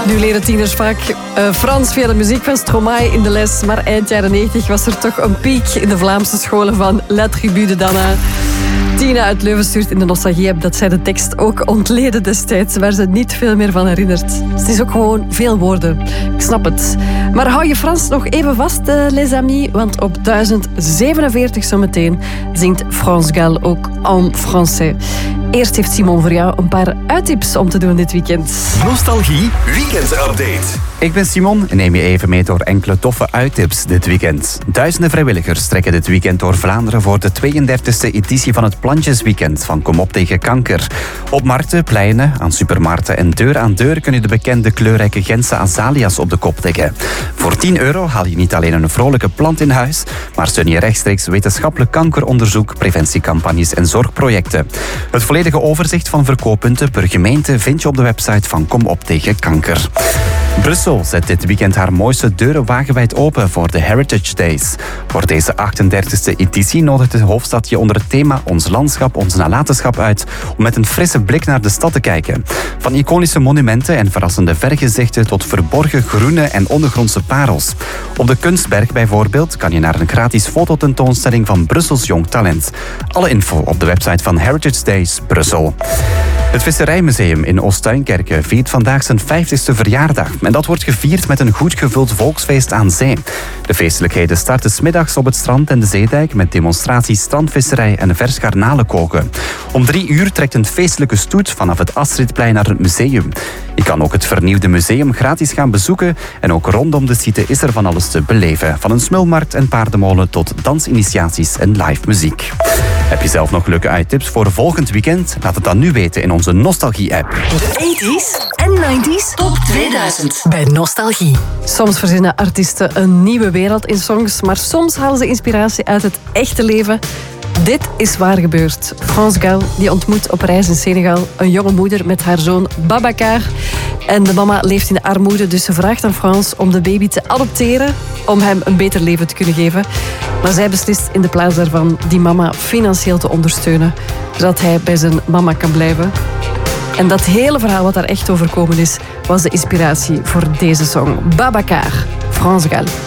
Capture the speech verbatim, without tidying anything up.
Nu leren tieners vaak uh, Frans via de muziek van Stromae in de les. Maar eind jaren negentig was er toch een piek in de Vlaamse scholen van La Tribu de Dana. Tina uit Leuven stuurt in de nostalgie-app dat zij de tekst ook ontleden destijds, waar ze niet veel meer van herinnert. Het is ook gewoon veel woorden. Ik snap het. Maar hou je Frans nog even vast, uh, les amis, want op duizend zevenenveertig zometeen zingt France Gall ook en français. Eerst heeft Simon voor jou een paar uittips om te doen dit weekend. Nostalgie Weekend Update. Ik ben Simon en neem je even mee door enkele toffe uittips dit weekend. Duizenden vrijwilligers trekken dit weekend door Vlaanderen voor de tweeëndertigste editie van het Plantjesweekend van Kom op tegen kanker. Op markten, pleinen, aan supermarkten en deur aan deur kun je de bekende kleurrijke Gentse azalea's op de kop tikken. Voor tien euro haal je niet alleen een vrolijke plant in huis, maar steun je rechtstreeks wetenschappelijk kankeronderzoek, preventiecampagnes en zorgprojecten. Het volledige overzicht van verkooppunten per gemeente vind je op de website van Kom op tegen kanker. Brussel zet dit weekend haar mooiste deuren wagenwijd open voor de Heritage Days. Voor deze achtendertigste editie nodigt de hoofdstad je onder het thema Ons landschap, ons nalatenschap uit om met een frisse blik naar de stad te kijken. Van iconische monumenten en verrassende vergezichten tot verborgen groene en ondergrondse parels. Op de Kunstberg bijvoorbeeld kan je naar een gratis fototentoonstelling van Brussels jong talent. Alle info op de website van Heritage Days Brussel. Het Visserijmuseum in Oostuinkerke viert vandaag zijn vijftigste verjaardag. En dat wordt gevierd met een goed gevuld volksfeest aan zee. De feestelijkheden starten 's middags op het strand en de zeedijk met demonstraties strandvisserij en vers garnalen koken. Om drie uur trekt een feestelijke stoet vanaf het Astridplein naar het museum. Je kan ook het vernieuwde museum gratis gaan bezoeken en ook rondom de site is er van alles te beleven. Van een smulmarkt en paardenmolen tot dansinitiaties en live muziek. Heb je zelf nog leuke uittips voor volgend weekend? Laat het dan nu weten in onze Nostalgie-app. De tachtiger en negentiger top tweeduizend bij Nostalgie. Soms verzinnen artiesten een nieuwe wereld in songs, maar soms halen ze inspiratie uit het echte leven. Dit is waar gebeurd. France Gall die ontmoet op reis in Senegal een jonge moeder met haar zoon Babacar. En de mama leeft in de armoede, dus ze vraagt aan France om de baby te adopteren om hem een beter leven te kunnen geven. Maar zij beslist in de plaats daarvan die mama financieel te ondersteunen, zodat hij bij zijn mama kan blijven. En dat hele verhaal wat daar echt overkomen is, was de inspiratie voor deze song. Babacar, France Gall.